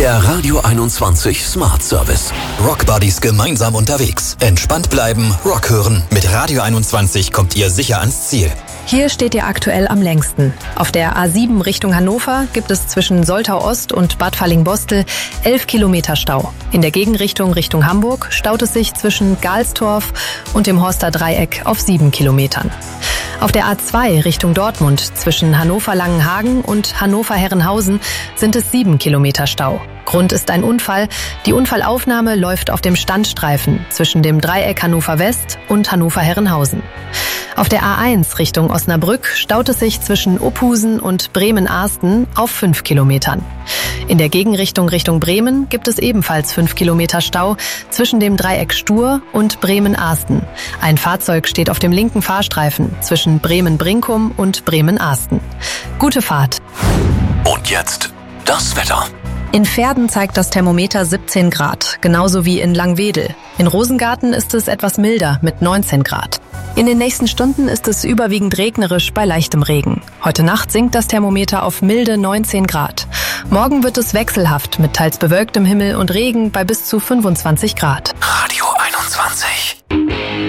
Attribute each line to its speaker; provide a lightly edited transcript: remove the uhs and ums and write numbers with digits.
Speaker 1: Der Radio 21 Smart Service.
Speaker 2: Rockbuddies gemeinsam unterwegs. Entspannt bleiben, Rock hören. Mit Radio 21 kommt ihr sicher ans Ziel.
Speaker 3: Hier steht ihr aktuell am längsten. Auf der A7 Richtung Hannover gibt es zwischen Soltau Ost und Bad Fallingbostel 11 Kilometer Stau. In der Gegenrichtung Richtung Hamburg staut es sich zwischen Galstorf und dem Horster Dreieck auf 7 Kilometern. Auf der A2 Richtung Dortmund zwischen Hannover-Langenhagen und Hannover-Herrenhausen sind es 7 Kilometer Stau. Grund ist ein Unfall. Die Unfallaufnahme läuft auf dem Standstreifen zwischen dem Dreieck Hannover West und Hannover-Herrenhausen. Auf der A1 Richtung Osnabrück staut es sich zwischen Uphusen und Bremen-Arsten auf 5 Kilometern. In der Gegenrichtung Richtung Bremen gibt es ebenfalls 5 Kilometer Stau zwischen dem Dreieck Stur und Bremen-Arsten. Ein Fahrzeug steht auf dem linken Fahrstreifen zwischen Bremen-Brinkum und Bremen-Arsten. Gute Fahrt.
Speaker 1: Und jetzt das Wetter.
Speaker 3: In Verden zeigt das Thermometer 17 Grad, genauso wie in Langwedel. In Rosengarten ist es etwas milder mit 19 Grad. In den nächsten Stunden ist es überwiegend regnerisch bei leichtem Regen. Heute Nacht sinkt das Thermometer auf milde 19 Grad. Morgen wird es wechselhaft mit teils bewölktem Himmel und Regen bei bis zu 25 Grad.
Speaker 1: Radio 21.